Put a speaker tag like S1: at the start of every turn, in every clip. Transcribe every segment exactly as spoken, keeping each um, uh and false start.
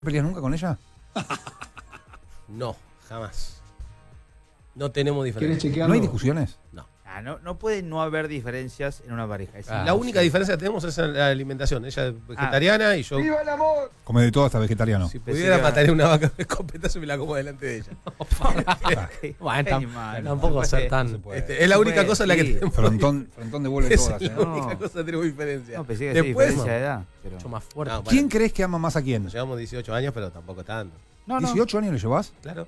S1: ¿Peleas nunca con ella?
S2: No, jamás. No tenemos
S3: ¿Quieres
S2: diferencias.
S3: chequearlo?
S1: ¿No hay discusiones?
S2: No.
S4: Ah, no, no puede no haber diferencias en una pareja. Es
S2: Ah,
S4: imposible.
S2: la única diferencia que tenemos es en la alimentación. Ella es vegetariana y yo,
S3: ¡Viva el amor!
S1: Come de todo hasta vegetariano.
S2: si
S4: Pensé
S2: pudiera,
S4: que-
S2: mataría una vaca de escopetazo y me la como delante de ella.
S5: Bueno,
S4: Ay,
S5: tam-
S4: mano,
S5: tampoco
S4: no
S5: ser
S4: puede.
S5: tan...
S2: Este, es la única
S4: puede,
S2: cosa en la que
S4: sí.
S2: tenemos.
S1: Frontón, frontón devuelve
S2: Esa
S1: todas.
S2: es
S1: ¿eh?
S2: la
S4: No.
S2: única cosa que tenemos diferencia.
S4: No, pensé que
S2: Después,
S4: sí, diferencia de edad. Pero...
S5: mucho más fuerte.
S2: No, bueno,
S1: ¿Quién crees que ama más a quién?
S2: nos llevamos dieciocho años, pero tampoco tanto.
S4: No, no.
S1: ¿dieciocho años le llevas?
S2: Claro.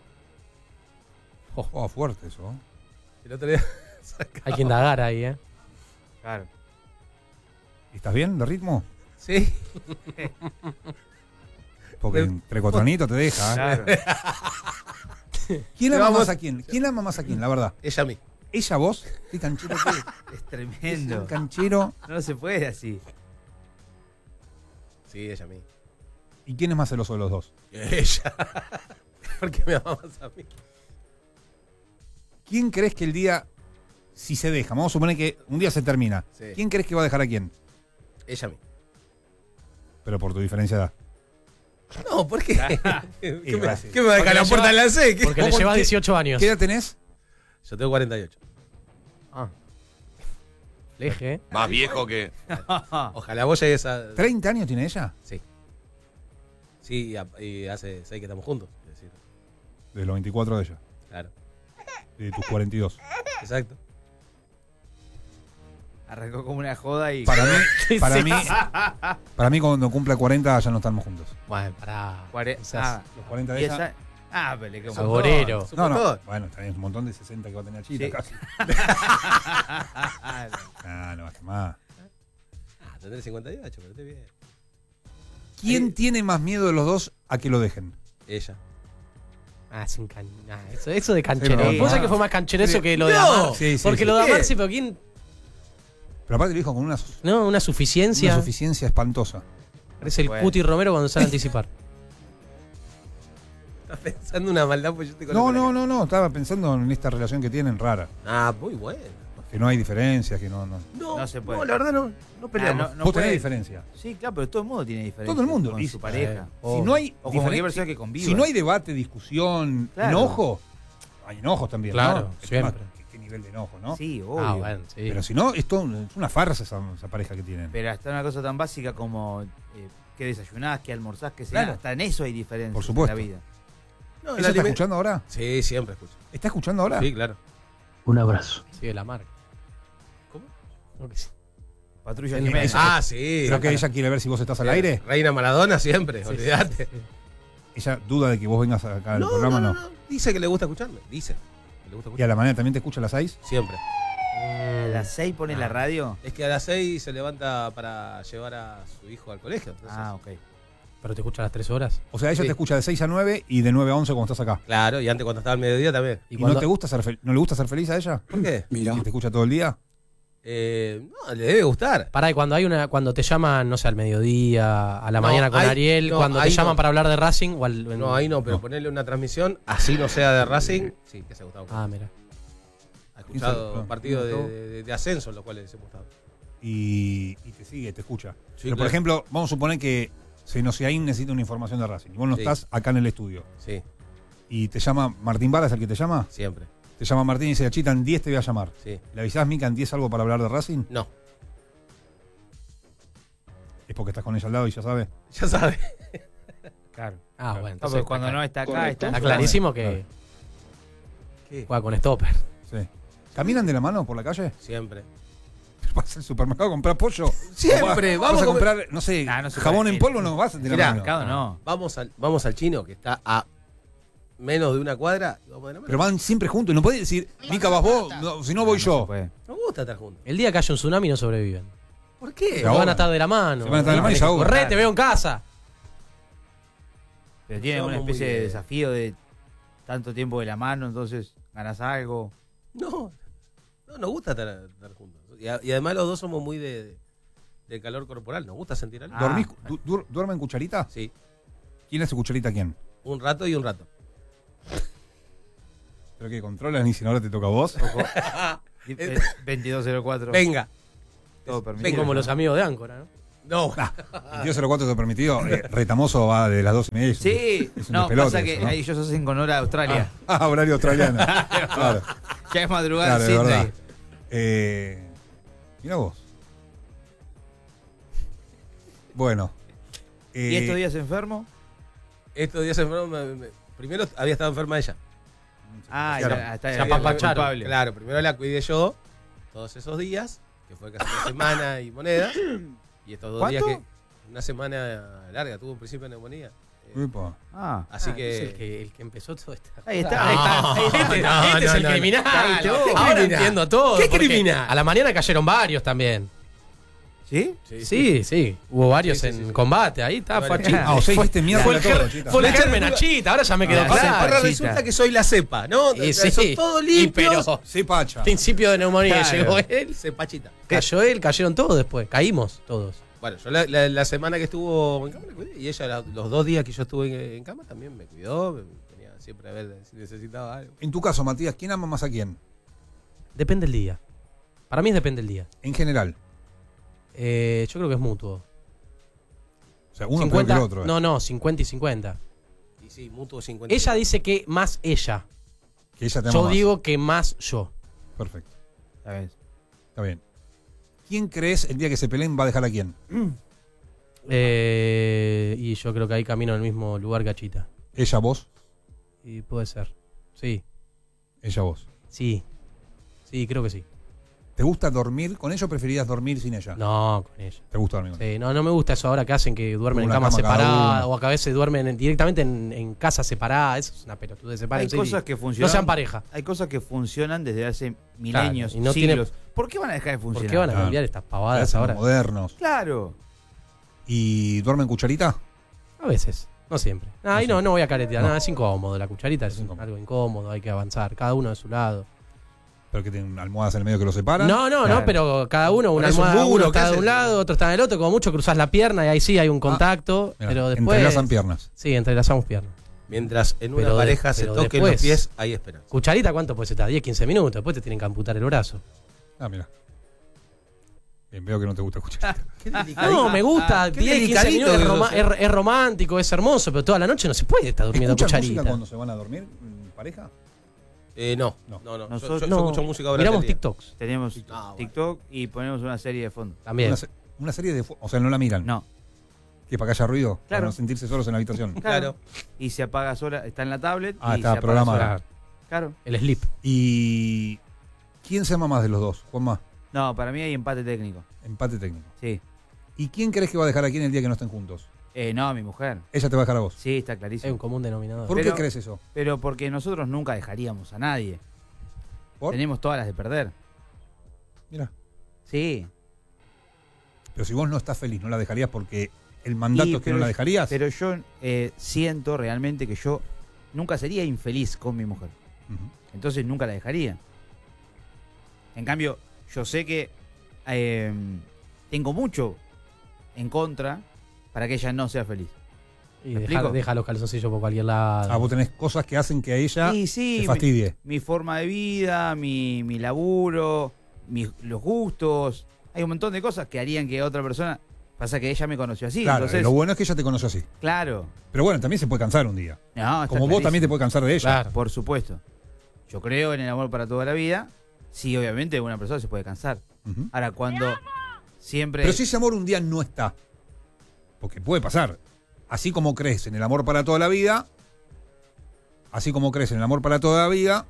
S1: Oh, fuerte eso.
S2: El otro día
S5: Hay que indagar ahí, ¿eh?
S4: Claro.
S1: ¿Estás bien de ritmo?
S2: Sí.
S1: Porque
S2: De-
S1: entre cuatro anitos te deja. ¿eh?
S4: Claro.
S1: ¿Quién
S2: Te
S1: ama
S2: vamos-
S1: más a quién? ¿Quién ama más a quién, la verdad?
S2: Ella a mí.
S1: ¿Ella vos? ¿Qué canchero que
S4: Es tremendo.
S1: canchero.
S4: No se puede así.
S2: Sí, ella a mí.
S1: ¿Y quién es más celoso de los dos?
S2: Ella. Porque me ama más a mí.
S1: ¿Quién crees que el día, si se deja, vamos a suponer que un día se termina,
S2: Sí.
S1: ¿quién crees que va a dejar a quién?
S2: Ella a mí.
S1: Pero por tu diferencia de edad.
S2: No, ¿por qué? ¿Qué,
S1: Y
S2: me,
S1: gracias.
S2: qué me va a dejar
S5: Porque
S2: la
S5: le
S2: puerta en
S5: lleva-
S2: la C? ¿Qué?
S5: Porque le
S1: ¿Vos
S5: llevas
S1: qué-
S5: dieciocho años.
S1: ¿Qué edad tenés?
S2: Yo tengo cuarenta y ocho.
S5: Ah. Leje, ¿eh?
S6: Más viejo que.
S2: Ojalá vos llegues a...
S1: ¿treinta años tiene ella?
S2: Sí. Sí, y, a- y hace seis que estamos juntos. Es decir,
S1: De los veinticuatro de ella.
S2: claro.
S1: De tus cuarenta y dos.
S2: Exacto.
S4: Arrancó como una joda y.
S1: Para mí, para
S5: Sí.
S1: mí, para mí cuando cumpla cuarenta ya no estamos juntos.
S5: Bueno, pará.
S4: Cuare-
S5: O sea,
S4: ah,
S1: Los cuarenta de
S4: diez
S1: ella.
S4: años. Ah, pero le quedó un montón.
S5: Agorero.
S2: Es un
S1: No, no.
S2: montón.
S1: Bueno, también es un montón de sesenta que va a tener Chita
S4: Sí.
S1: casi. Ah, no, hasta más.
S2: Ah, tendré cincuenta y ocho, pero estoy bien.
S1: ¿Quién
S2: Ahí-
S1: tiene más miedo de los dos a que lo dejen?
S2: Ella.
S5: Ah, sin can... ah, eso, eso de canchero.
S1: Sí,
S5: ¿Vos
S1: no.
S5: sabés que fue más canchero eso que lo de
S2: No.
S5: amar?
S1: Sí, sí,
S5: Porque
S1: sí.
S5: lo de
S2: ¿Qué?
S5: amar, sí, pero ¿quién?
S1: Pero aparte lo dijo con una,
S5: No, una
S1: una
S5: suficiencia.
S1: suficiencia espantosa.
S5: Parece el
S4: Bueno.
S5: Cuti Romero cuando sale a anticipar.
S2: Estás pensando una maldad porque yo te
S1: No,
S2: conozco
S1: no,
S2: la
S1: no, no. Estaba pensando en esta relación que tienen rara.
S2: cara. Ah, muy bueno.
S1: Que no hay diferencias, que no. no.
S2: No,
S4: No se puede.
S2: No, la verdad no, no peleamos.
S4: Ah, no, no
S1: Vos tenés
S4: puede-
S1: diferencia.
S4: Sí, claro, pero todo el mundo tiene diferencia.
S1: Todo el mundo.
S4: Con
S1: Y-
S4: su pareja.
S1: Si no hay
S4: O con cualquier
S1: diferen-
S4: persona que conviva.
S1: Si no hay debate, discusión,
S4: Claro.
S1: enojo, hay enojos también,
S5: Claro,
S1: ¿no? El tema,
S5: siempre.
S1: ¿Qué, qué nivel de enojo, no?
S4: Sí, obvio.
S5: Ah, bueno, sí.
S1: Pero si no, es, todo un- es una farsa esa, esa pareja que tienen.
S4: Pero hasta una cosa tan básica como eh, qué desayunás, qué almorzás, qué cenás.
S1: Claro.
S4: Hasta en eso hay diferencia
S1: Por supuesto.
S4: en la vida.
S2: No,
S1: ¿Ella
S2: la
S1: está
S2: alime-
S1: escuchando ahora?
S2: Sí, siempre escucho.
S1: ¿Está escuchando ahora?
S2: Sí, claro.
S3: Un abrazo.
S5: Sí, de la marca.
S2: ¿Cómo?
S5: Creo que sí.
S4: Patrulla
S1: Sí,
S4: Jiménez.
S2: Ah, sí.
S1: Creo que ella quiere ver si vos estás al aire.
S2: Reina Maradona siempre, olvídate.
S1: Ella duda de que vos vengas acá al
S2: No,
S1: programa,
S2: no,
S1: no,
S2: no, no. Dice que le gusta escucharme. Dice que le gusta
S1: ¿Y a
S2: escucharme.
S1: la mañana también te escucha a las seis?
S2: Siempre.
S4: A las seis pone la radio.
S2: Es que a las seis se levanta para llevar a su hijo al colegio. Entonces,
S4: Ah, ok.
S5: Pero te escucha a las tres horas.
S1: O sea, ella
S2: Sí.
S1: te escucha de seis a nueve y de nueve a once cuando estás acá.
S2: Claro, y antes cuando estaba al mediodía también.
S1: ¿Y,
S5: cuando-
S1: no te gusta ser fel- no le gusta ser feliz a ella?
S2: ¿Por qué?
S3: Mira.
S1: ¿Que te escucha todo el día?
S2: Eh, no, le debe gustar.
S5: Pará, y cuando hay una, cuando te llaman, no sé, al mediodía, a la
S2: No,
S5: mañana con
S2: ahí-
S5: Ariel,
S2: no,
S5: cuando te
S2: ahí
S5: llaman
S2: no.
S5: para hablar de Racing o al.
S2: No, ahí no, pero
S1: No.
S2: ponerle una transmisión, así no sea de Racing, sí, que se ha gustado.
S5: Ah, mira.
S2: ha escuchado
S1: no,
S2: partidos de,
S1: no.
S2: de- de ascenso, los cuales hemos gustado.
S1: Y, y te sigue, te escucha.
S2: Sí,
S1: Pero, por
S2: claro.
S1: ejemplo, vamos a suponer que Senosiaín necesita una información de Racing. Y vos no
S2: Sí.
S1: estás acá en el estudio.
S2: Sí,
S1: Y te llama Martín Vara, ¿es el que te llama?
S2: siempre.
S1: Te llama Martín y dice, Chita, en diez te voy a llamar.
S2: Sí.
S1: ¿Le avisás, Mica, en diez algo para hablar de Racing?
S2: No,
S1: Es porque estás con ella al lado y ya sabe.
S2: ya sabe.
S4: Claro.
S5: Ah, bueno.
S4: No,
S5: Entonces,
S4: pero cuando
S5: está,
S4: no está acá,
S3: Correcto.
S4: está
S5: está clarísimo que
S2: ¿Qué?
S5: juega con stopper.
S1: Sí. ¿Caminan de la mano por la calle?
S2: Siempre.
S1: ¿Vas al supermercado a comprar pollo?
S2: Siempre,
S1: ¿O vas,
S2: vamos
S1: vas a
S2: a comer-
S1: comprar, no sé,
S4: Ah, no se
S1: jabón
S4: puede.
S1: en polvo? No vas de la
S2: Mirá,
S1: mano.
S4: Mercado no.
S2: Vamos al, vamos al chino, que está a menos de una cuadra, y vamos de la mano.
S1: Pero van siempre juntos. No podés decir, Mica, vas vos, no, si no voy
S4: Ah,
S1: yo.
S4: se puede.
S2: Nos gusta estar juntos.
S5: El día que haya un tsunami no sobreviven.
S2: ¿Por qué?
S5: Pero van a estar de la mano.
S1: Se van a estar de la mano y se ahogan.
S5: Corre, te veo en casa.
S4: Pero tiene
S2: Somos
S4: una
S2: muy
S4: especie de
S2: bien.
S4: desafío de tanto tiempo de la mano, entonces ganas algo.
S2: No, no, nos gusta estar, estar juntos. Y, a- y además los dos somos muy de, de, de calor corporal, nos gusta sentir algo.
S4: Ah.
S1: ¿Dormís, du- dur- ¿Duermen cucharita?
S2: Sí,
S1: ¿Quién hace cucharita a quién?
S2: un rato y un rato.
S1: ¿Pero que controlan y si no ahora te toca a vos?
S4: Eh, veintidós cero cuatro.
S2: Venga.
S4: Todo
S2: Ven
S4: permitido.
S5: Como los amigos de Áncora, ¿no?
S2: No.
S1: veintidós cero cuatro está permitido. Eh, Retamoso va de las dos y media.
S4: Sí,
S1: es un
S4: no,
S1: despelote
S4: pasa que
S1: eso, ¿no?
S4: ellos hacen con hora de Australia.
S1: Ah, horario australiano. Claro,
S4: Ya es madrugada
S1: claro,
S4: en
S1: es
S4: Sydney.
S1: verdad. Eh, mira vos. Bueno.
S4: ¿Y
S1: eh,
S4: estos días enfermo?
S2: Estos días enfermo, me- me- primero había estado enferma ella.
S4: Ah,
S1: Claro.
S4: ya, está
S5: Se apapacharon.
S4: culpable.
S2: Claro, primero la cuidé yo todos esos días, que fue casi una semana y moneda. Y estos dos días
S4: ¿Cuánto?
S2: que. Una semana larga, tuvo un principio de neumonía. Eh,
S1: Upa.
S4: Ah,
S2: así
S5: Ah,
S2: que.
S5: es el que, el que empezó todo esto.
S4: ahí está, ahí está. Ahí está.
S5: Este,
S2: No,
S5: este es
S2: no,
S5: el
S2: no, no.
S5: criminal.
S4: Cállate vos.
S5: Ahora
S2: criminal?
S5: entiendo todo.
S2: ¿Qué
S5: porque
S2: criminal?
S5: A la mañana cayeron varios también.
S4: ¿Sí?
S5: Sí, sí. Hubo varios
S2: Sí, sí,
S5: en
S2: sí.
S5: combate. Ahí está,
S2: Vale.
S5: fue Chita.
S1: Ah, o sea, hiciste mierda
S5: Fue
S1: a
S5: el,
S1: todo,
S5: ger-
S1: Chita.
S5: fue el
S2: Me
S5: germen
S2: echaron
S5: a Chita, ahora ya me quedó
S4: Ah,
S2: Ahora,
S5: claro.
S2: ahora
S4: Chita.
S2: resulta que soy la cepa, ¿no?
S5: Y
S2: Son
S5: sí.
S2: todos
S5: Y
S2: limpios.
S5: pero
S1: Sí, Pacha.
S5: principio de neumonía
S4: Claro.
S5: llegó él,
S2: Cepachita.
S5: cayó él, cayeron todos después. Caímos todos.
S2: Bueno, yo la, la- la semana que estuvo en cama la cuidé y ella la- los dos días que yo estuve en, en cama también me cuidó, me venía siempre a ver si necesitaba algo.
S1: En tu caso, Matías, ¿quién ama más a quién?
S5: Depende del día. Para mí es depende del día.
S1: En general.
S5: Eh, yo creo que es mutuo.
S1: O sea, uno
S5: cincuenta,
S1: peor que el otro. ¿eh?
S5: no, no, cincuenta y cincuenta.
S2: Y sí, mutuo cincuenta.
S5: Ella dice que más ella.
S1: Que ella te ama
S5: Yo
S1: más.
S5: digo que más yo.
S1: Perfecto.
S4: Está bien.
S1: Está bien. ¿Quién crees el día que se peleen va a dejar a quién?
S5: Eh, y yo creo que ahí camino al mismo lugar que Achita.
S1: ¿Ella, vos?
S5: Y puede ser. Sí,
S1: Ella, vos.
S5: sí. Sí, creo que sí.
S1: ¿Te gusta dormir con ella o preferirías dormir sin ella?
S5: No, con ella.
S1: ¿Te gusta dormir con ella?
S5: Sí, no, no me gusta eso ahora que hacen que duermen en
S1: Una
S5: cama
S1: cama cada
S5: separada
S1: uno.
S5: o que a veces duermen en- directamente en, en casa separada. Eso es una pelotudez.
S4: Hay
S5: Sepárense
S4: cosas
S5: y-
S4: que funcionan.
S5: no sean pareja.
S4: Hay cosas que funcionan desde hace milenios,
S5: y no tiene-
S4: siglos. ¿Por qué van a dejar de funcionar?
S5: ¿Por qué van a
S1: Claro.
S5: cambiar estas
S1: Se
S5: pavadas
S1: hacen
S5: ahora?
S1: modernos.
S4: Claro.
S1: ¿Y duermen cucharita?
S5: A veces, no siempre. No, ahí
S1: No
S5: no, no voy a caretear.
S1: No.
S5: No, es incómodo. La cucharita es,
S1: Es incómodo.
S5: algo incómodo. Hay que avanzar. Cada uno de su lado.
S1: ¿Pero que tienen almohadas en el medio que los separan?
S5: No, no,
S4: Claro.
S5: no, pero cada uno, una
S2: Por eso
S5: almohada,
S2: un muro,
S5: uno
S2: ¿qué
S5: está de
S2: haces?
S5: un lado, otro está del otro. Como mucho cruzás la pierna y ahí sí hay un contacto.
S1: Mirá,
S5: pero después.
S1: entrelazan piernas.
S5: Sí, entrelazamos piernas.
S2: Mientras en una
S5: Pero de-
S2: pareja se
S5: pero
S2: toquen
S5: después-
S2: los pies, hay esperanza.
S5: Cucharita, ¿cuánto puede estar? diez, quince minutos. Después te tienen que amputar el brazo.
S1: Ah, mira. Bien, veo que no te gusta cucharita.
S2: Qué delicadito.
S5: No, me gusta.
S2: Qué
S5: diez, quince
S2: delicadito
S5: minutos es,
S2: que
S5: roma-
S2: sos.
S5: es, es romántico, es hermoso, pero toda la noche no se puede estar durmiendo
S1: ¿Escuchan
S5: cucharita.
S1: música cuando se van a dormir en pareja?
S2: Eh, no,
S1: No.
S2: no, no. Yo-
S4: Nosotros-
S2: yo, yo
S5: No,
S2: escucho música durante
S5: miramos
S2: el día.
S5: TikToks
S4: Tenemos
S2: Ah, bueno.
S4: TikTok y ponemos una serie de fondo.
S5: también.
S1: Una, se- una serie de... fu- O sea, no la miran.
S4: No.
S1: ¿Que para que haya ruido? Para
S4: Claro.
S1: no sentirse solos en la habitación.
S2: Claro.
S4: Y se apaga sola, está en la tablet.
S1: Ah,
S4: y
S1: está
S4: se apaga
S1: programada.
S4: sola. Claro.
S5: El sleep.
S1: ¿Y quién se ama más de los dos? Juanma,
S4: No, para mí hay empate técnico.
S1: empate técnico.
S4: Sí.
S1: ¿Y quién crees que va a dejar a quién el día que no estén juntos?
S4: Eh, no, mi mujer.
S1: Ella te va a dejar a vos.
S4: Sí, está
S5: Hay
S4: clarísimo.
S5: un común denominador.
S1: ¿Por
S4: Pero-
S1: qué crees eso?
S4: Pero porque nosotros nunca dejaríamos a nadie.
S1: ¿Por?
S4: Tenemos todas las de perder.
S1: Mira.
S4: Sí.
S1: Pero si vos no estás feliz, ¿no la dejarías porque el mandato
S4: Y,
S1: es que
S4: pero-
S1: no la dejarías?
S4: Pero yo eh, siento realmente que yo nunca sería infeliz con mi mujer.
S1: Ujú.
S4: Entonces nunca la dejaría. En cambio, yo sé que eh, tengo mucho en contra para que ella no sea feliz.
S5: Y
S4: ¿Me
S5: deja,
S4: explico?
S5: deja los calzoncillos por cualquier lado.
S1: Ah, vos tenés cosas que hacen que a ella
S4: Y sí,
S1: se
S4: mi,
S1: fastidie.
S4: mi forma de vida, mi, mi laburo, mis, los gustos. Hay un montón de cosas que harían que otra persona... Pasa que ella me conoció así.
S1: Claro,
S4: entonces,
S1: lo bueno es que ella te conoce así.
S4: claro.
S1: Pero bueno, también se puede cansar un día.
S4: No, está
S1: Como vos
S4: clarísimo.
S1: también te puedes cansar de ella.
S5: Claro.
S4: Por supuesto. Yo creo en el amor para toda la vida. Sí, obviamente una persona se puede cansar.
S1: Ujú.
S4: Ahora, cuando siempre...
S1: Pero si ese amor un día no está, porque puede pasar, así como crees en el amor para toda la vida, así como crees en el amor para toda la vida,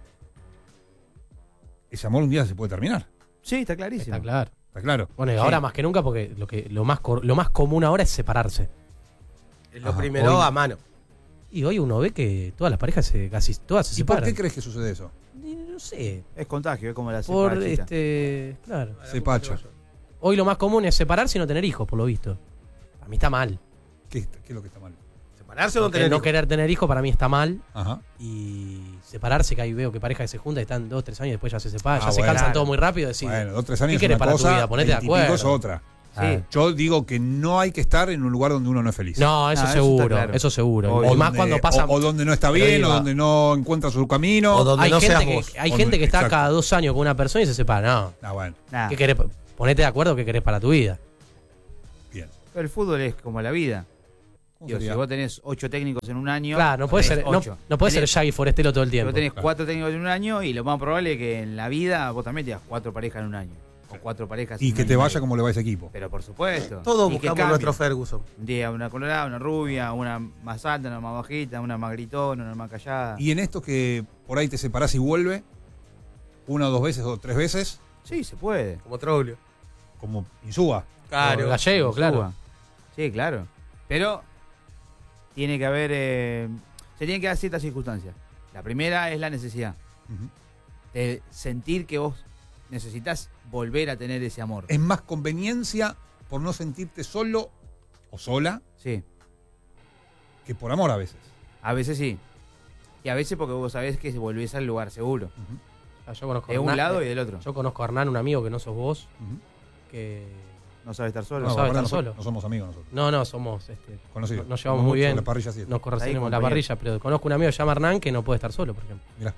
S1: ese amor un día se puede terminar.
S4: Sí, está clarísimo.
S5: Está claro.
S1: ¿Está claro?
S5: Bueno, y
S4: Sí.
S5: ahora más que nunca, porque lo que lo más cor- lo más común ahora es separarse.
S2: Es lo
S1: Ajá.
S2: primero
S1: Hoy-
S2: a mano.
S5: Y hoy uno ve que todas las parejas se, casi todas se
S1: ¿Y por
S5: separan.
S1: qué crees que sucede eso?
S5: Y no sé.
S4: Es contagio, es como la
S5: Por
S4: cepachita.
S5: este. Claro.
S1: Se pacha.
S5: Hoy lo más común es separarse y no tener hijos, por lo visto. A mí está mal.
S1: ¿Qué, qué es lo que está mal?
S2: ¿Separarse o no
S5: Que
S2: tener
S5: no
S2: hijos?
S5: querer tener hijos para mí está mal.
S1: Ajá.
S5: Y separarse, que ahí veo que parejas que se juntan y están dos, tres años y después ya se separan,
S1: Ah,
S5: ya se
S1: bueno.
S5: cansan todo muy rápido. Decir,
S1: Bueno, dos tres años
S5: ¿qué
S1: es
S5: querés
S1: una
S5: para tu
S1: cosa,
S5: vida? Ponete de
S1: veintipico
S5: acuerdo.
S1: es otra.
S4: Sí.
S1: Yo digo que no hay que estar en un lugar donde uno no es feliz.
S5: no, eso
S4: No, eso
S5: seguro,
S4: está claro.
S5: eso seguro.
S4: Obvio.
S5: Y más
S1: Donde-
S5: cuando pasa.
S1: O, o donde no está
S5: Pero
S1: bien,
S5: iba.
S1: o donde no encuentra su camino.
S2: O donde
S5: hay
S2: no
S5: gente,
S2: seas
S5: que,
S2: vos.
S5: hay
S1: O
S5: gente
S1: no-
S5: que está
S1: exacto.
S5: cada dos años con una persona y se separa. No.
S1: Ah, bueno,
S4: Nah.
S5: ¿Qué querés? Ponete de acuerdo qué querés para tu vida.
S1: bien.
S4: Pero el fútbol es como la vida.
S1: ¿Cómo
S4: Digo, si
S1: sería?
S4: vos tenés ocho técnicos en un año.
S5: Claro, no puede
S4: tenés
S5: ser, no,
S4: ocho.
S5: no puede ser
S4: Tenés-
S5: Shaggy Forestero todo el
S4: Vos
S5: tiempo.
S4: tenés
S1: Claro.
S4: cuatro técnicos en un año y lo más probable es que en la vida vos también tengas cuatro parejas en un año. O cuatro parejas
S1: Y
S4: en un
S1: que
S4: año
S1: te
S4: y
S1: vaya
S4: medio.
S1: como le va a ese equipo.
S4: Pero por supuesto.
S2: Todos
S4: Y que
S2: buscamos
S4: cambie.
S2: nuestro Ferguson.
S4: Un día una colorada, una rubia, una más alta, una más bajita, una más gritona, una más callada.
S1: Y en esto que por ahí te separás y vuelve, una o dos veces o tres veces,
S4: Sí, se puede.
S2: Como Troglio.
S1: como Insúa.
S5: Claro, Gallego, claro.
S4: Suba. Sí, claro. Pero tiene que haber. eh, se tienen que dar ciertas circunstancias. La primera es la necesidad
S1: Ujú.
S4: de sentir que vos necesitas volver a tener ese amor.
S1: Es más conveniencia por no sentirte solo o sola
S4: Sí,
S1: que por amor a veces.
S4: a veces sí. Y a veces porque vos sabés que volvés al lugar seguro.
S1: Ujú,
S5: Ah, Yo conozco a
S4: De un
S5: Hernán-
S4: lado y del otro.
S5: Yo conozco a Hernán, un amigo que no sos vos,
S1: ujú.
S5: que...
S4: No sabes estar solo.
S5: No sabe
S1: ahora
S5: estar
S1: so-
S5: solo.
S1: No somos amigos nosotros.
S5: No, no, somos... Este,
S1: Conocidos.
S5: nos- nos llevamos
S1: Como
S5: muy
S1: mucho,
S5: bien.
S1: La parrilla sí.
S5: Nos corresponderemos
S4: Ahí,
S5: la
S4: compañero.
S5: parrilla, pero conozco un amigo que se llama Hernán que no puede estar solo, por ejemplo.
S1: Mirá.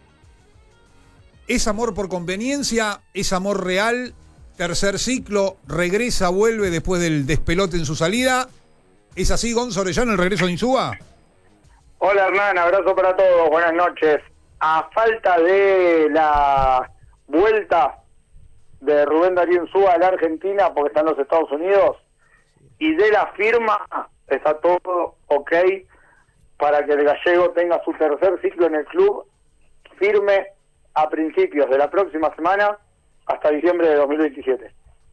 S1: ¿Es amor por conveniencia? ¿Es amor real? Tercer ciclo, regresa, vuelve después del despelote en su salida. ¿Es así, Gonzo Orellano, el regreso de Insúa?
S6: Hola Hernán, abrazo para todos, buenas noches. A falta de la vuelta de Rubén Darío Insúa a la Argentina, porque está en los Estados Unidos, y de la firma, está todo ok para que el gallego tenga su tercer ciclo en el club, firme a principios de la próxima semana hasta diciembre de dos mil veintisiete.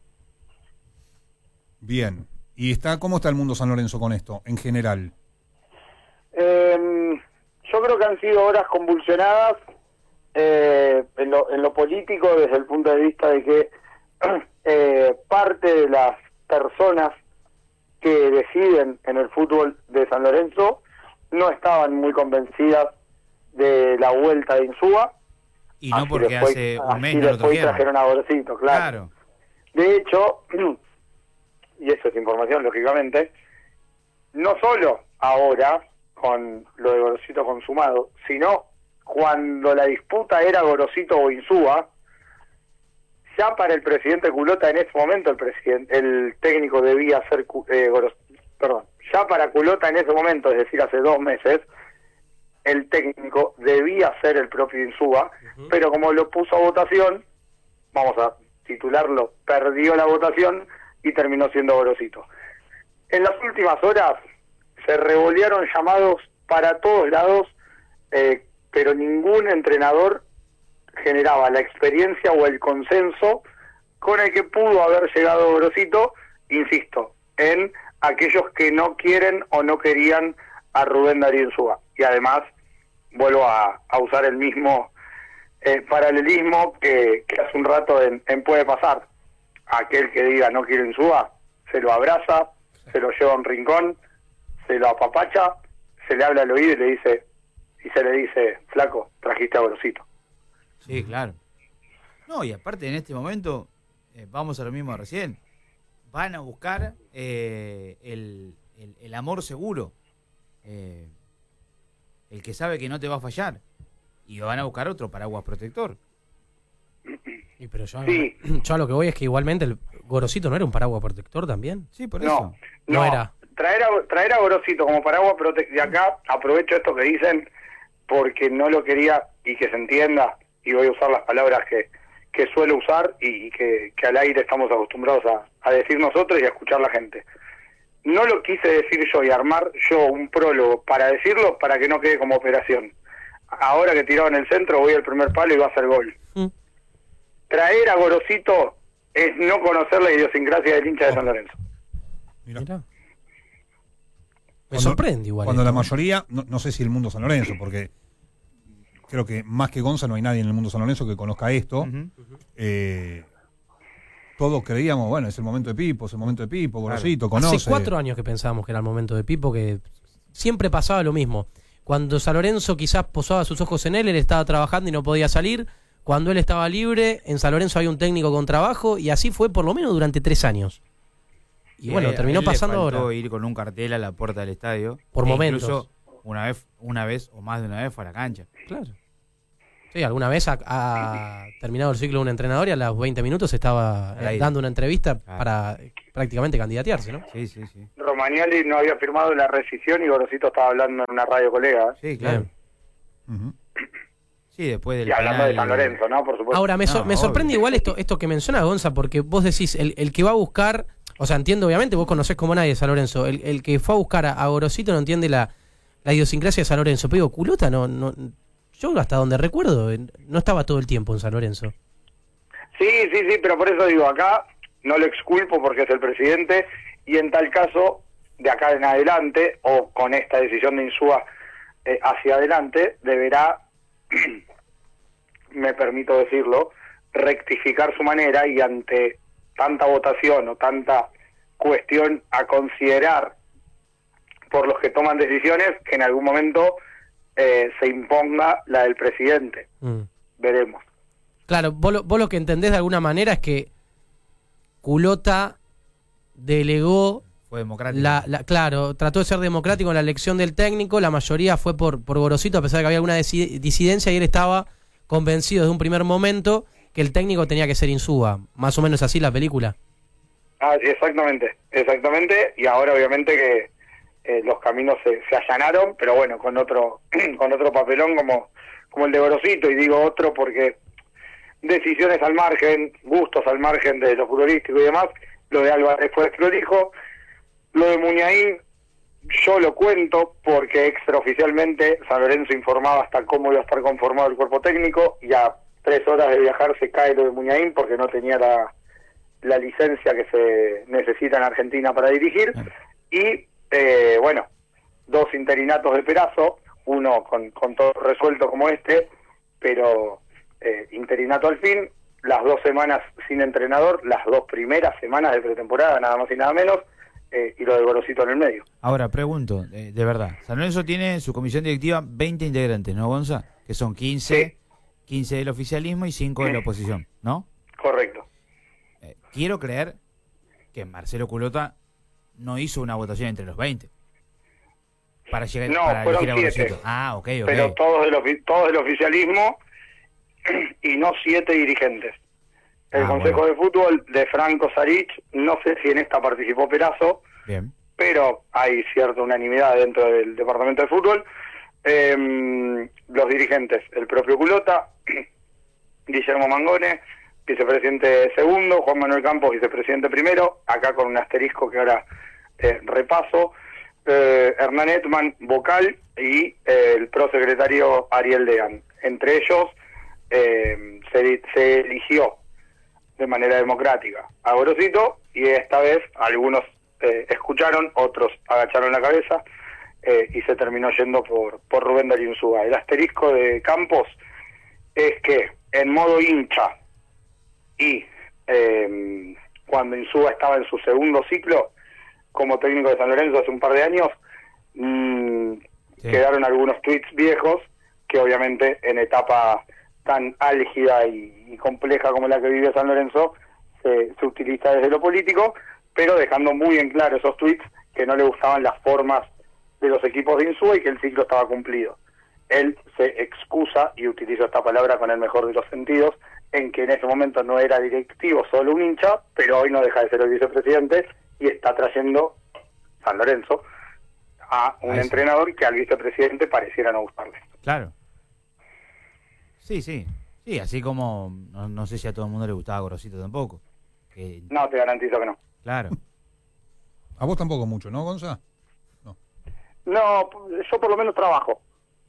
S1: Bien. ¿Y está cómo está el mundo San Lorenzo con esto, en general?
S6: Eh, yo creo que han sido horas convulsionadas eh, en, lo, en lo político, desde el punto de vista de que eh, parte de las personas que deciden en el fútbol de San Lorenzo no estaban muy convencidas de la vuelta de Insúa.
S4: Y no
S6: Así
S4: porque
S6: después-
S4: hace un
S6: así
S4: mes no lo
S6: después
S4: trajeron.
S6: trajeron a Gorosito, claro.
S4: Claro.
S6: De hecho, y eso es información, lógicamente, no solo ahora, con lo de Gorosito consumado, sino cuando la disputa era Gorosito o Insúa, ya para el presidente Culota en ese momento, el presidente, el técnico debía ser, Cu- eh, Goros- perdón, ya para Culota en ese momento, es decir, hace dos meses, el técnico debía ser el propio Insúa,
S5: Ujú.
S6: pero como lo puso a votación, vamos a titularlo, perdió la votación y terminó siendo Gorosito. En las últimas horas se revolearon llamados para todos lados, eh, pero ningún entrenador generaba la experiencia o el consenso con el que pudo haber llegado Gorosito, insisto, en aquellos que no quieren o no querían a Rubén Darío Insúa. Y además, vuelvo a, a usar el mismo eh, paralelismo que, que hace un rato en, en Puede Pasar. Aquel que diga no quiero Insúa, se lo abraza, se lo lleva a un rincón, se lo apapacha, se le habla al oído y le dice, y se le dice, flaco, trajiste a Gorosito.
S4: Sí, claro. No, y aparte en este momento, eh, vamos a lo mismo de recién, van a buscar eh, el, el, el amor seguro, eh, el que sabe que no te va a fallar, y van a buscar otro paraguas protector.
S5: Y pero yo,
S6: Sí.
S5: yo a lo que voy es que igualmente el Gorosito no era un paraguas protector también.
S4: Sí, por
S6: No,
S4: eso.
S5: No
S6: no,
S5: era.
S6: Traer a, traer a Gorosito como paraguas protector, de acá aprovecho esto que dicen, porque no lo quería, y que se entienda, y voy a usar las palabras que, que suelo usar y, y que, que al aire estamos acostumbrados a, a decir nosotros y a escuchar la gente. No lo quise decir yo y armar yo un prólogo para decirlo, para que no quede como operación. Ahora que tiraba en el centro, voy al primer palo y va a hacer gol.
S5: Mm.
S6: Traer a Gorosito es no conocer la idiosincrasia del hincha de San Lorenzo.
S1: Mirá.
S5: Mirá. Me
S1: Cuando-
S5: sorprende igual.
S1: Cuando
S5: esto.
S1: la mayoría, no, no sé si el mundo San Lorenzo, porque creo que más que Gonza no hay nadie en el mundo San Lorenzo que conozca esto.
S4: Ujú.
S1: Eh, todos creíamos, bueno, es el momento de Pipo, es el momento de Pipo, Gorosito, conoce.
S5: Hace cuatro años que pensábamos que era el momento de Pipo, que siempre pasaba lo mismo. Cuando San Lorenzo quizás posaba sus ojos en él, él estaba trabajando y no podía salir. Cuando él estaba libre, en San Lorenzo había un técnico con trabajo, y así fue por lo menos durante tres años. Y
S4: Sí,
S5: bueno,
S4: a
S5: terminó
S4: él le
S5: pasando
S4: faltó
S5: ahora.
S4: ir con un cartel a la puerta del estadio.
S5: Por
S4: e
S5: momentos.
S4: Incluso una vez, una vez o más de una vez fue a la cancha.
S5: Claro. Sí, alguna vez ha, ha terminado el ciclo de un entrenador y a los veinte minutos estaba
S4: Ahí.
S5: eh, dando una entrevista
S4: Ah.
S5: para eh, prácticamente candidatearse, ¿no?
S4: Sí, sí, sí.
S6: Romagnoli no había firmado la rescisión y Gorosito estaba hablando en una radio colega. ¿eh?
S4: Sí, claro.
S5: Bien.
S1: Ujú.
S4: Sí, después del
S6: Y hablando
S4: penal,
S6: de San Lorenzo, ¿no? Por supuesto.
S5: Ahora, me, so-
S4: No,
S5: me sorprende
S4: obvio.
S5: igual esto esto que menciona Gonza, porque vos decís, el, el que va a buscar, o sea, entiendo obviamente, vos conocés como nadie a San Lorenzo, el, el que fue a buscar a, a Gorosito no entiende la, la idiosincrasia de San Lorenzo, pero digo, Culota no, no, yo hasta donde recuerdo, eh, no estaba todo el tiempo en San Lorenzo.
S6: Sí, sí, sí, pero por eso digo, acá no lo exculpo porque es el presidente y en tal caso, de acá en adelante, o con esta decisión de Insúa eh, hacia adelante, deberá, me permito decirlo, rectificar su manera y ante tanta votación o tanta cuestión a considerar por los que toman decisiones, que en algún momento eh, se imponga la del presidente.
S5: Mm.
S6: Veremos.
S5: Claro, vos lo, vos lo que entendés de alguna manera es que Culota delegó,
S4: Fue democrático.
S5: la, la, claro, trató de ser democrático en la elección del técnico, la mayoría fue por, por Gorosito, a pesar de que había alguna disi- disidencia, y él estaba convencido desde un primer momento que el técnico tenía que ser Insúa. Más o menos así la película.
S6: Ah, exactamente, exactamente, y ahora obviamente que eh, los caminos se, se allanaron, pero bueno, con otro con otro papelón como, como el de Gorosito, y digo otro porque decisiones al margen, gustos al margen de lo futbolístico y demás, lo de Álvarez fue desprolijo, lo de Muñain yo lo cuento porque extraoficialmente San Lorenzo informaba hasta cómo iba a estar conformado el cuerpo técnico, y a tres horas de viajar se cae lo de Muñain porque no tenía la la licencia que se necesita en Argentina para dirigir, y eh, bueno, dos interinatos de Perazo, uno con, con todo resuelto como este, pero eh, interinato al fin, las dos semanas sin entrenador, las dos primeras semanas de pretemporada, nada más y nada menos, eh, y lo de Gorosito en el medio.
S4: Ahora, pregunto, eh, de verdad, San Lorenzo tiene su comisión directiva veinte integrantes, ¿no, Gonza? Que son quince,
S6: Sí.
S4: quince del oficialismo y cinco de la oposición, ¿no?
S6: Correcto.
S4: Eh, quiero creer que Marcelo Culota no hizo una votación entre los veinte para llegar
S6: No,
S4: para
S6: fueron
S4: elegir a
S6: siete.
S4: Gorosito. Ah, ok, ok.
S6: Pero todos del, ofi- todos del oficialismo y no siete dirigentes. El
S4: Ah,
S6: Consejo
S4: bueno.
S6: de Fútbol de Franco Sarich, no sé si en esta participó Perazo,
S4: Bien.
S6: pero hay cierta unanimidad dentro del Departamento de Fútbol. Eh, los dirigentes, el propio Culota, Guillermo Mangone, vicepresidente segundo, Juan Manuel Campos, vicepresidente primero, acá con un asterisco que ahora eh, repaso, eh, Hernán Etman, vocal, y eh, el prosecretario Ariel Dean. Entre ellos eh, se, se eligió de manera democrática a Gorosito, y esta vez algunos eh, escucharon, otros agacharon la cabeza, eh, y se terminó yendo por, por Rubén Darío Insúa. El asterisco de Campos es que en modo hincha y eh, cuando Insúa estaba en su segundo ciclo como técnico de San Lorenzo hace un par de años, mmm,
S4: Sí.
S6: quedaron algunos tweets viejos que obviamente en etapa tan álgida y, y compleja como la que vive San Lorenzo se, se utiliza desde lo político, pero dejando muy en claro esos tweets que no le gustaban las formas de los equipos de Insúa y que el ciclo estaba cumplido. Él se excusa, y utilizo esta palabra con el mejor de los sentidos, en que en ese momento no era directivo, solo un hincha, pero hoy no deja de ser el vicepresidente y está trayendo San Lorenzo a un
S4: Ahí sí.
S6: entrenador que al vicepresidente pareciera no gustarle.
S4: Claro. Sí, sí. Sí, así como no, no sé si a todo el mundo le gustaba Gorosito tampoco. Que,
S6: No, te garantizo que no.
S4: claro.
S1: A vos tampoco mucho, ¿no, Gonza?
S6: No, yo por lo menos trabajo.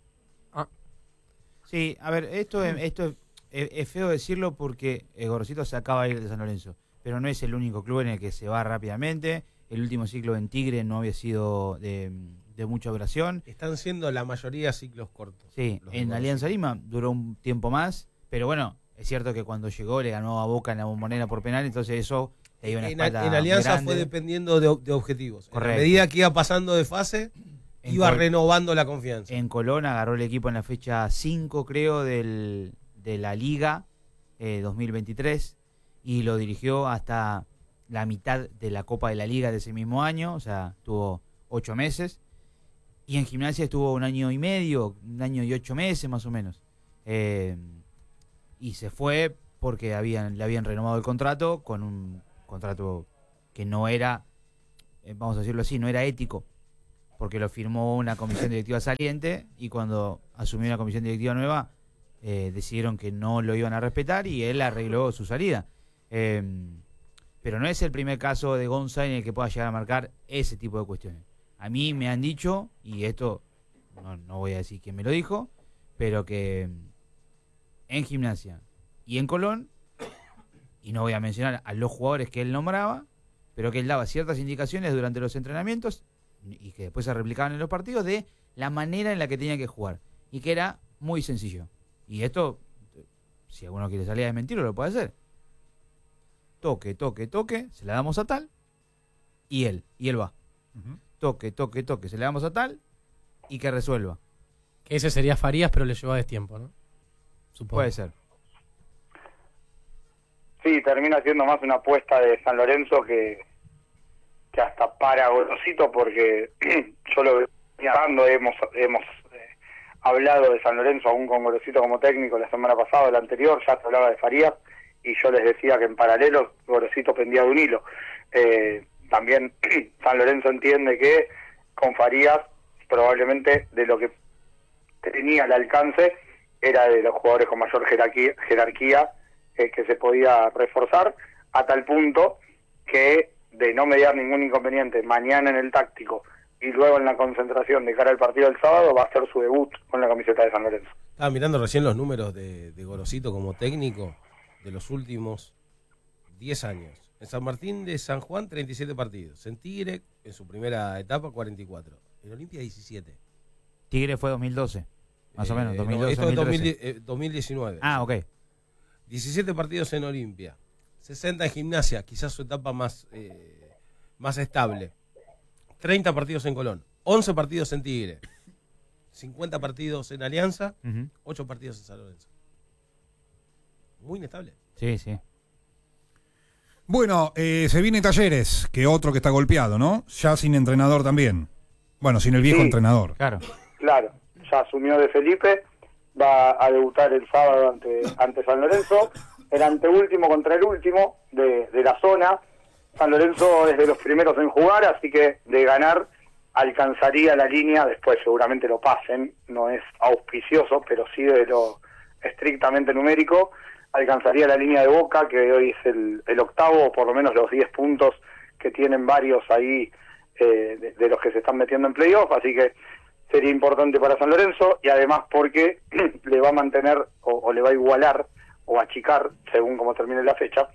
S4: Sí, a ver, esto es, esto es, es- es feo decirlo porque el Gorosito se acaba de ir de San Lorenzo, pero no es el único club en el que se va rápidamente. El último ciclo en Tigre no había sido de, de mucha duración.
S2: Están siendo la mayoría ciclos cortos.
S4: Sí,
S2: Los de
S4: en
S2: Gorosito.
S4: Alianza Lima duró un tiempo más, pero bueno, es cierto que cuando llegó le ganó a Boca en la Bombonera por penal, entonces eso le dio una
S2: En,
S4: espalda
S2: en
S4: muy
S2: Alianza
S4: grande.
S2: fue dependiendo de, de objetivos.
S4: Correcto.
S2: A medida que iba pasando de fase,
S4: En
S2: iba
S4: Col-
S2: renovando la confianza.
S4: En Colón agarró el equipo en la fecha cinco, creo, del, de la Liga eh, dos mil veintitrés y lo dirigió hasta la mitad de la Copa de la Liga de ese mismo año, o sea, tuvo ocho meses. Y en Gimnasia estuvo un año y medio, un año y ocho meses más o menos. Eh, y se fue porque habían, le habían renovado el contrato con un contrato que no era, eh, vamos a decirlo así, no era ético, porque lo firmó una comisión directiva saliente y cuando asumió una comisión directiva nueva eh, decidieron que no lo iban a respetar y él arregló su salida. Eh, pero no es el primer caso de Gonza en el que pueda llegar a marcar ese tipo de cuestiones. A mí me han dicho, y esto no, no voy a decir quién me lo dijo, pero que en Gimnasia y en Colón, y no voy a mencionar a los jugadores que él nombraba, pero que él daba ciertas indicaciones durante los entrenamientos y que después se replicaban en los partidos de la manera en la que tenía que jugar, y que era muy sencillo. Y esto, si alguno quiere salir a desmentirlo, lo puede hacer. Toque, toque, toque, se la damos a tal, y él, y él va.
S1: Uh-huh.
S4: Toque, toque, toque, se le damos a tal, y que resuelva.
S5: Que ese sería Farías, pero le llevó a destiempo, ¿no? Supongo.
S4: Puede ser.
S6: Sí, termina siendo más una apuesta de San Lorenzo que, que hasta para Gorosito, porque yo lo venía dando, hemos, hemos eh, hablado de San Lorenzo aún con Gorosito como técnico la semana pasada, la anterior, ya se hablaba de Farías, y yo les decía que en paralelo Gorosito pendía de un hilo. Eh, también San Lorenzo entiende que con Farías probablemente de lo que tenía al alcance era de los jugadores con mayor jerarquía, jerarquía eh, que se podía reforzar, a tal punto que de no mediar ningún inconveniente mañana en el táctico y luego en la concentración de cara al partido del sábado va a ser su debut con la camiseta de San Lorenzo.
S2: Estaba mirando recién los números de, de Gorosito como técnico de los últimos diez años. En San Martín de San Juan, treinta y siete partidos. En Tigre, en su primera etapa, cuarenta y cuatro. En Olimpia, diecisiete.
S4: Tigre fue dos mil doce, más
S2: Eh,
S4: o menos, dos mil doce,
S2: no, esto es
S4: dos mil
S2: dos mil,
S4: trece.
S2: eh, dos mil diecinueve.
S4: Ah, ok.
S2: diecisiete partidos en Olimpia. sesenta en Gimnasia, quizás su etapa más, eh, más estable. treinta partidos en Colón. once partidos en Tigre. cincuenta partidos en Alianza.
S4: Uh-huh.
S2: ocho partidos en San Lorenzo. Muy inestable.
S4: Sí, sí.
S1: Bueno, eh, se viene Talleres, que otro que está golpeado, ¿no? Ya sin entrenador también. Bueno, sin el viejo
S6: Sí.
S1: entrenador.
S4: Claro.
S6: Claro, ya asumió de Felipe, va a debutar el sábado ante, ante San Lorenzo, el anteúltimo contra el último de, de la zona. San Lorenzo es de los primeros en jugar, así que de ganar alcanzaría la línea, después seguramente lo pasen, no es auspicioso, pero sí de lo estrictamente numérico, alcanzaría la línea de Boca, que hoy es el, el octavo, o por lo menos los diez puntos que tienen varios ahí eh, de, de los que se están metiendo en playoff, así que sería importante para San Lorenzo, y además porque le va a mantener o, o le va a igualar o achicar, según como termine la fecha,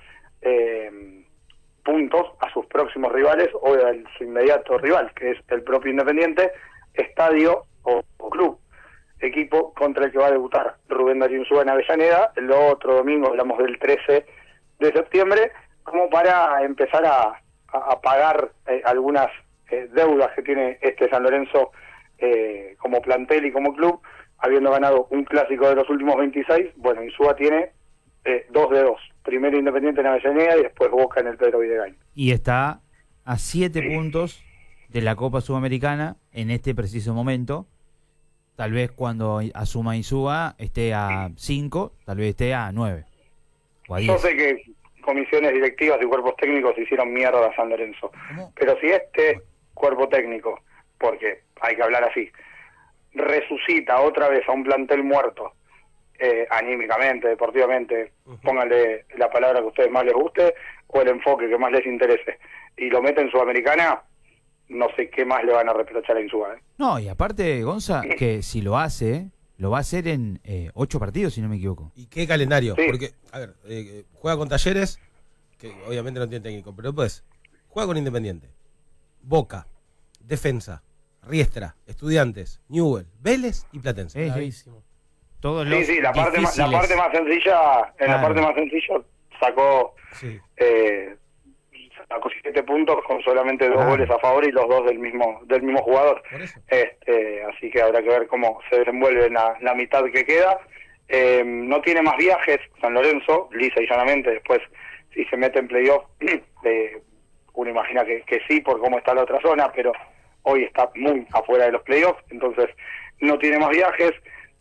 S6: eh, puntos a sus próximos rivales o a su inmediato rival, que es el propio Independiente, estadio o, o club, equipo contra el que va a debutar Rubén Darío Insúa en Avellaneda. El otro domingo, hablamos del trece de septiembre, como para empezar a, a, a pagar eh, algunas eh, deudas que tiene este San Lorenzo eh, como plantel y como club, habiendo ganado un clásico de los últimos veintiséis. Bueno, Insúa tiene eh, dos de dos, primero Independiente en Avellaneda y después Boca en el Pedro Videgain.
S4: Y está a siete puntos de la Copa Sudamericana en este preciso momento. Tal vez cuando asuma Insúa esté a cinco, tal vez esté a nueve o a
S6: Yo
S4: diez.
S6: sé que comisiones directivas y cuerpos técnicos hicieron mierda a San Lorenzo,
S1: ¿Cómo?
S6: pero si este cuerpo técnico, porque hay que hablar así, resucita otra vez a un plantel muerto, eh, anímicamente, deportivamente,
S2: Uh-huh.
S6: pónganle la palabra que a ustedes más les guste o el enfoque que más les interese, y lo mete en Sudamericana, no sé qué más le van a reprochar a Insúa. ¿eh?
S4: No, y aparte, Gonza, que si lo hace, lo va a hacer en eh, ocho partidos, si no me equivoco.
S2: ¿Y qué calendario?
S6: Sí.
S2: Porque, a ver, eh, juega con Talleres, que obviamente no tiene técnico, pero después juega con Independiente, Boca, Defensa, Riestra, Estudiantes, Newell, Vélez y Platense.
S4: Sí, sí.
S5: Bravísimo.
S4: Todos los
S6: Sí, sí, la parte, más, la
S4: difíciles.
S6: parte más sencilla, en la
S4: Claro.
S6: parte más sencilla sacó...
S2: Sí.
S6: Eh, sacó siete puntos con solamente dos
S4: Ah.
S6: goles a favor y los dos del mismo del mismo jugador.
S2: Por eso.
S6: Este, así que habrá que ver cómo se desenvuelve en la, la mitad que queda. Eh, no tiene más viajes San Lorenzo, lisa y llanamente. Después, si se mete en playoff, eh, uno imagina que, que sí, por cómo está la otra zona, pero hoy está muy afuera de los playoffs, entonces no tiene más viajes.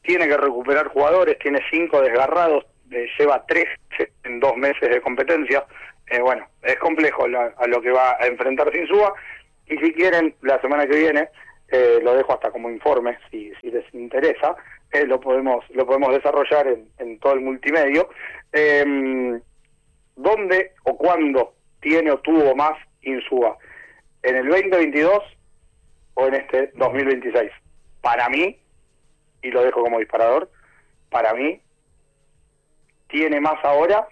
S6: tiene que recuperar jugadores, tiene cinco desgarrados, eh, lleva tres en dos meses de competencia. Eh, bueno, es complejo la, a lo que va a enfrentar Insúa, y si quieren, la semana que viene, eh, lo dejo hasta como informe, si, si les interesa, eh, lo podemos lo podemos desarrollar en, en todo el multimedio. Eh, ¿Dónde o cuándo tiene o tuvo más Insúa? ¿En el veinte veintidós o en este dos mil veintiséis? Para mí, y lo dejo como disparador, para mí, tiene más ahora.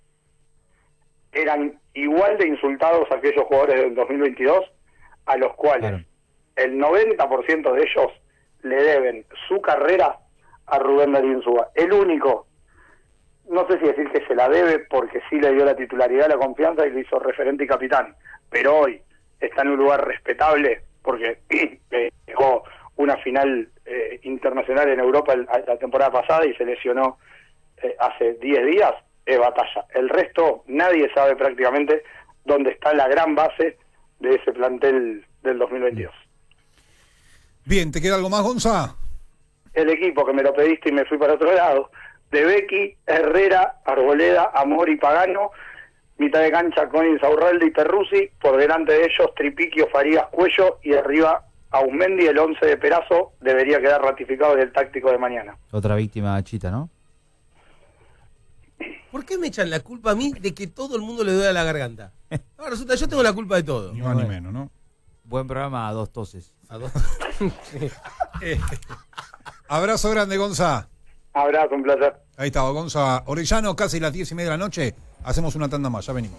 S6: Eran igual de insultados aquellos jugadores del dos mil veintidós, a los cuales claro, el noventa por ciento de ellos le deben su carrera a Rubén Darío Insúa. El único, no sé si decir que se la debe, porque sí le dio la titularidad, la confianza y lo hizo referente y capitán, pero hoy está en un lugar respetable porque dejó una final eh, internacional en Europa el, la temporada pasada y se lesionó eh, hace diez días, es Batalla. El resto, nadie sabe prácticamente dónde está la gran base de ese plantel del dos mil veintidós.
S1: Bien, ¿te queda algo más, Gonza?
S6: El equipo que me lo pediste y me fui para otro lado, de Becky, Herrera, Arboleda, Amor y Pagano, mitad de cancha con Insaurralde y Perruzzi, por delante de ellos Tripiquio, Farías, Cuello, y arriba Aumendi. El once de Perazo debería quedar ratificado en el táctico de mañana.
S4: Otra víctima Chita, ¿no?
S2: ¿Por qué me echan la culpa a mí de que todo el mundo le duele la garganta? No, resulta, yo tengo la culpa de todo.
S1: Ni más ni menos, ¿no?
S4: Buen programa a dos toses.
S2: A dos.
S1: eh, abrazo grande, Gonza.
S6: Abrazo, un placer.
S1: Ahí estaba Gonza Orellano, casi las diez y media de la noche. Hacemos una tanda más, ya venimos.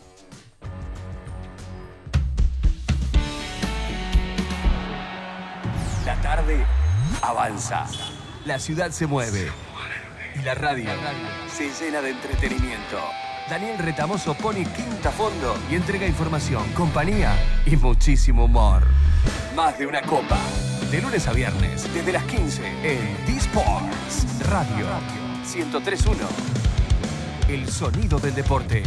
S7: La tarde avanza, la ciudad se mueve y la radio se llena de entretenimiento. Daniel Retamoso pone quinta a fondo y entrega información, compañía y muchísimo humor. Más de una copa, de lunes a viernes, desde las quince en D-Sports Radio ciento tres punto uno. El sonido del deporte.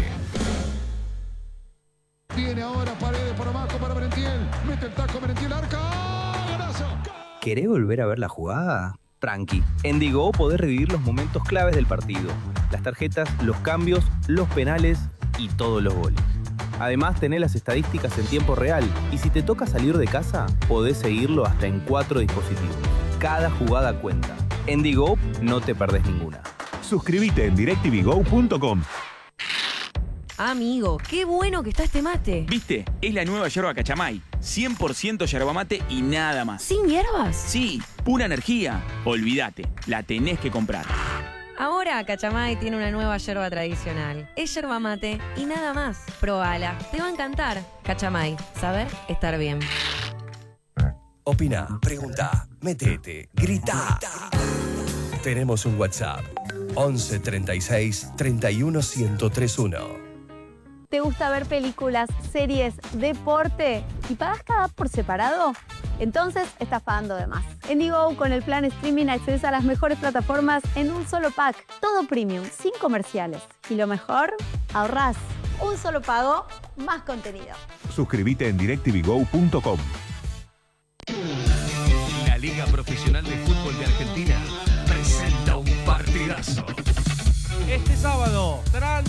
S8: Viene ahora Paredes por abajo para Merentiel. Mete el taco Merentiel, arca. ¡Golazo!
S9: ¿Querés volver a ver la jugada? Tranqui. En Digo podés revivir los momentos claves del partido. Las tarjetas, los cambios, los penales y todos los goles. Además, tenés las estadísticas en tiempo real. Y si te toca salir de casa, podés seguirlo hasta en cuatro dispositivos. Cada jugada cuenta. En Digo no te perdés ninguna.
S10: Suscríbete en directv go punto com.
S11: Amigo, qué bueno que está este mate.
S12: ¿Viste? Es la nueva yerba Cachamay. cien por ciento yerba mate y nada más.
S11: ¿Sin hierbas?
S12: Sí, pura energía. Olvídate, la tenés que comprar.
S11: Ahora Cachamay tiene una nueva yerba tradicional. Es yerba mate y nada más. Probala, te va a encantar. Cachamay, saber estar bien.
S13: Opina, pregunta, metete, grita. Tenemos un WhatsApp. once treinta y seis treinta y uno ciento treinta y uno.
S14: ¿Te gusta ver películas, series, deporte y pagas cada app por separado? Entonces estás pagando de más. En Digo, con el plan streaming accedes a las mejores plataformas en un solo pack. Todo premium, sin comerciales. Y lo mejor, ahorrás. Un solo pago, más contenido.
S10: Suscríbete en directv go punto com.
S7: La Liga Profesional de Fútbol de Argentina presenta un partidazo.
S2: Este sábado, tras